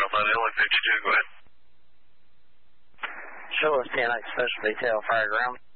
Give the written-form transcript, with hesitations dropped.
Delta LA 52, go ahead. Show us 10X special detail, fire ground.